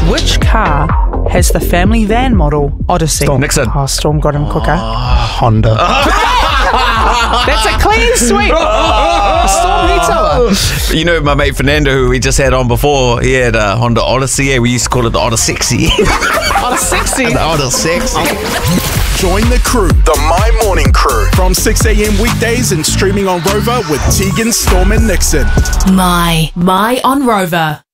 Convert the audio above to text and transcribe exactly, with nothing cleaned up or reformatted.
Which car has the family van model Odyssey? Storm. Nixon. Oh, Storm got him quicker. Honda. That's a clean sweep. Storm Hitoa. You know, my mate Fernando, who we just had on before, he had a Honda Odyssey. Yeah, we used to call it the Odyssey. Odyssey. The Odyssey. Join the crew, the My Morning Crew, from six a.m. weekdays and streaming on Rover with Tegan, Storm and Nixon. My, My on Rover.